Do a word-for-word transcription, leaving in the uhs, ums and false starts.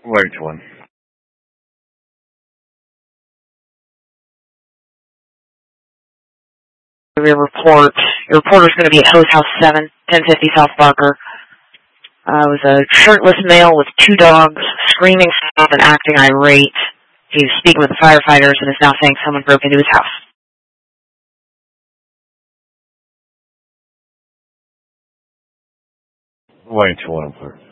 Which one? Your report. Your reporter's going to be at Hose House seven, ten fifty South Barker. Uh, it was a shirtless male with two dogs, screaming and acting irate. He was speaking with the firefighters and is now saying someone broke into his house. Which one, please?